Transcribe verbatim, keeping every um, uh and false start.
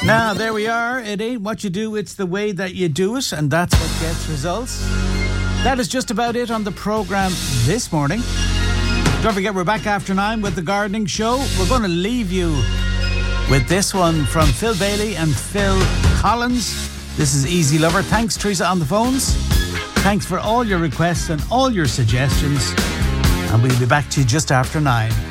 Now, there we are. It ain't what you do, it's the way that you do it, and that's what gets results. That is just about it on the programme this morning. Don't forget, we're back after nine with The Gardening Show. We're going to leave you with this one from Phil Bailey and Phil Collins. This is Easy Lover. Thanks, Teresa, on the phones. Thanks for all your requests and all your suggestions. And we'll be back to you just after nine.